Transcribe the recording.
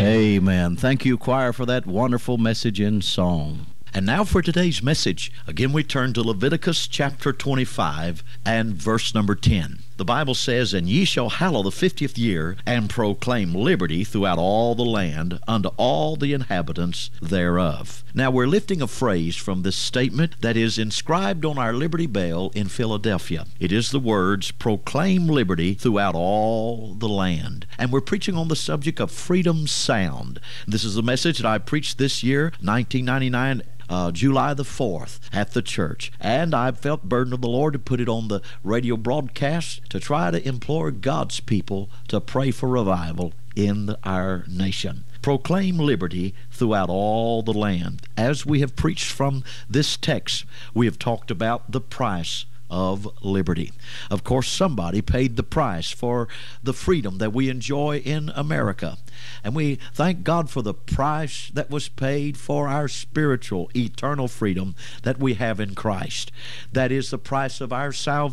Amen. Thank you, choir, for that wonderful message in song. And now for today's message. Again, we turn to Leviticus chapter 25 and verse number 10. The Bible says, "And ye shall hallow the 50th year, and proclaim liberty throughout all the land unto all the inhabitants thereof." Now, we're lifting a phrase from this statement that is inscribed on our Liberty Bell in Philadelphia. It is the words, "Proclaim liberty throughout all the land." And we're preaching on the subject of freedom sound. This is the message that I preached this year, 1999, July the 4th at the church. And I felt burden of the Lord to put it on the radio broadcast to try to implore God's people to pray for revival in our nation. Proclaim liberty throughout all the land. As we have preached from this text, we have talked about the price of liberty. Of course, somebody paid the price for the freedom that we enjoy in America. And we thank God for the price that was paid for our spiritual, eternal freedom that we have in Christ. That is the price of our salvation.